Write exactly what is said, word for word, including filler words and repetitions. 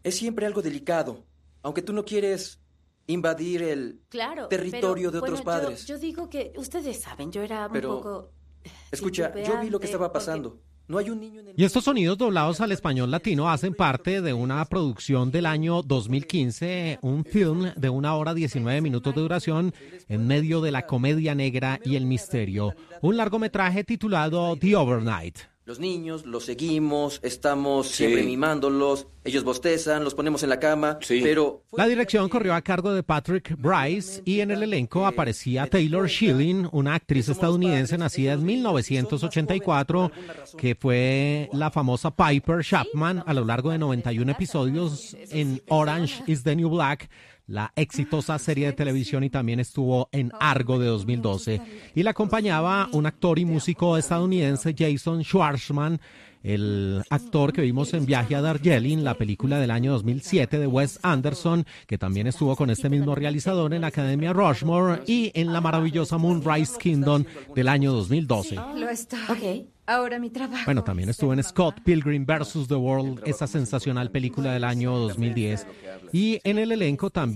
es siempre algo delicado, aunque tú no quieres invadir el claro, territorio pero, de otros bueno, padres. Yo, yo digo que ustedes saben, yo era pero, un poco... Escucha, yo vi lo que estaba pasando. Porque... No hay un niño en el... Y estos sonidos doblados al español latino hacen parte de una producción del año dos mil quince, un film de una hora diecinueve minutos de duración en medio de la comedia negra y el misterio, un largometraje titulado The Overnight. Los niños, los seguimos, estamos Sí. siempre mimándolos, ellos bostezan, los ponemos en la cama, Sí. pero... La dirección corrió a cargo de Patrick Brice y en el elenco aparecía Taylor Schilling, una actriz estadounidense nacida en mil novecientos ochenta y cuatro, que fue la famosa Piper Chapman a lo largo de noventa y uno episodios en Orange is the New Black, la exitosa serie de televisión, y también estuvo en Argo de dos mil doce. Y la acompañaba un actor y músico estadounidense, Jason Schwartzman, el actor que vimos en Viaje a Darjeeling, la película del año dos mil siete de Wes Anderson, que también estuvo con este mismo realizador en la Academia Rushmore y en la maravillosa Moonrise Kingdom del año dos mil doce. Lo está. Ok. Ahora mi trabajo. Bueno, también estuvo en Scott Pilgrim versus The World, esa sensacional película del año dos mil diez. Y en el elenco también